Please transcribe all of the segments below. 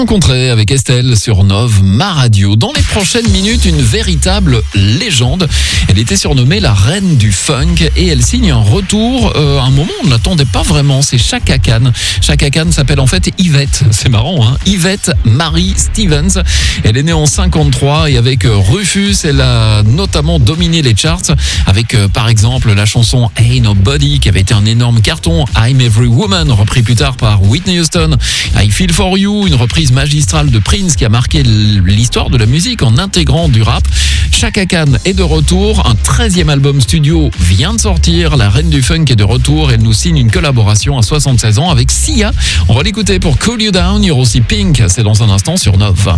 rencontrer avec Estelle sur Nov, ma radio. Dans les prochaines minutes, une véritable légende. Elle était surnommée la reine du funk et elle signe un retour à un moment où on ne l'attendait pas vraiment. C'est Chaka Khan. Chaka Khan s'appelle en fait Yvette. C'est marrant, hein? Yvette Marie Stevens. Elle est née en 53 et avec Rufus, elle a notamment dominé les charts avec par exemple la chanson Ain't Nobody qui avait été un énorme carton. I'm Every Woman, repris plus tard par Whitney Houston. I Feel For You, une reprise magistrale de Prince qui a marqué l'histoire de la musique en intégrant du rap. Chaka Khan est de retour, un 13e album studio vient de sortir, la reine du funk est de retour, elle nous signe une collaboration à 76 ans avec Sia. On va l'écouter pour Cool You Down, il y aura aussi Pink, c'est dans un instant sur Nov.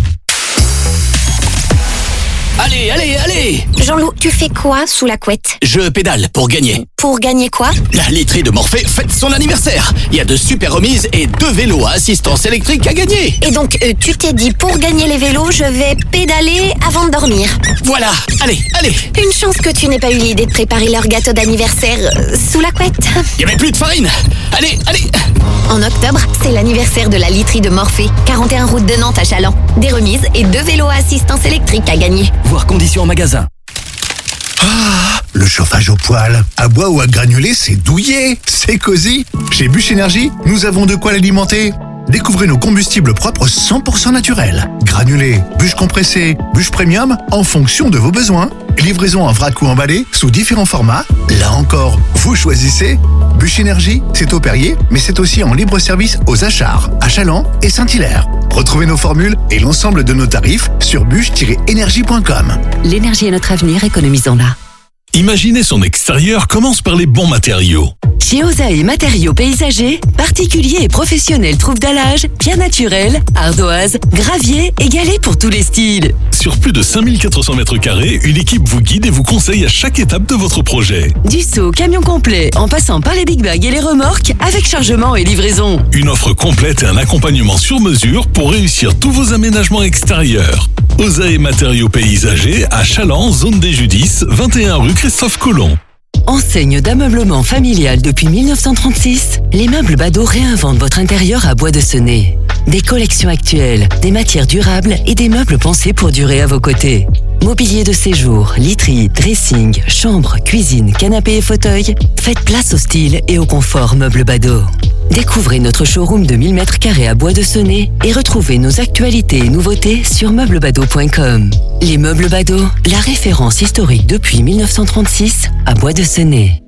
Allez, allez, allez! Jean-Loup, tu fais quoi sous la couette? Je pédale pour gagner. Pour gagner quoi? La laiterie de Morphée fête son anniversaire. Il y a de super remises et 2 vélos à assistance électrique à gagner. Et donc, tu t'es dit, pour gagner les vélos, je vais pédaler avant de dormir. Voilà, allez, allez! Une chance que tu n'aies pas eu l'idée de préparer leur gâteau d'anniversaire sous la couette. Il n'y avait plus de farine. Allez, allez! En octobre, c'est l'anniversaire de la literie de Morphée, 41 route de Nantes à Chaland. Des remises et 2 vélos à assistance électrique à gagner. Voir conditions en magasin. Ah, le chauffage au poêle, à bois ou à granulés, c'est douillet, c'est cosy. Chez Bûche Énergie, nous avons de quoi l'alimenter. Découvrez nos combustibles propres 100% naturels. Granulés, bûches compressées, bûches premium, en fonction de vos besoins. Livraison en vrac ou emballé, sous différents formats. Là encore, vous choisissez. Bûche Énergie, c'est au Perrier, mais c'est aussi en libre service aux Achards, à Chaland et Saint-Hilaire. Retrouvez nos formules et l'ensemble de nos tarifs sur bûche-énergie.com. L'énergie est notre avenir, économisons-la. Imaginez son extérieur commence par les bons matériaux. Chez Osae Matériaux Paysagers, particuliers et professionnels trouvent dallage, pierre naturelle, ardoise, gravier et galets pour tous les styles. Sur plus de 5400 mètres carrés, une équipe vous guide et vous conseille à chaque étape de votre projet. Du seau, camion complet, en passant par les big bags et les remorques, avec chargement et livraison. Une offre complète et un accompagnement sur mesure pour réussir tous vos aménagements extérieurs. Osae Matériaux Paysagers à Chaland, zone des Judices, 21 rue Christophe Colomb. Enseigne d'ameublement familial depuis 1936, les meubles Bado réinventent votre intérieur à Bois de Senez. Des collections actuelles, des matières durables et des meubles pensés pour durer à vos côtés. Mobilier de séjour, literie, dressing, chambre, cuisine, canapé et fauteuil, faites place au style et au confort meubles Bado. Découvrez notre showroom de 1000 m² à Bois de Senez et retrouvez nos actualités et nouveautés sur meublesbado.com. Les meubles Bado, la référence historique depuis 1936 à Bois de Senez.